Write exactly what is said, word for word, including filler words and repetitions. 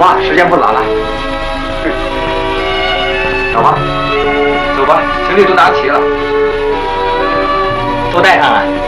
吧，时间不早了。小花，走吧，行李都拿齐了， 都带上了。